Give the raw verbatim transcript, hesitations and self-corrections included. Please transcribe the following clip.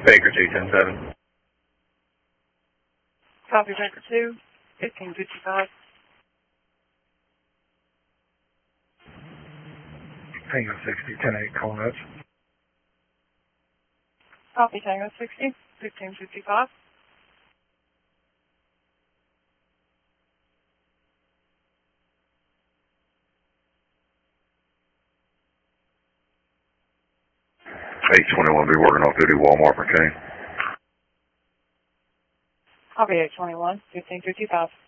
Baker two ten seven. Copy Baker two, fifteen fifty-five. Tango sixty, ten eight, calling us. Copy Tango sixty, fifteen fifty-five. eight twenty-one, be working off duty, Walmart, McCain. Copy eight twenty-one, fifteen fifty-five.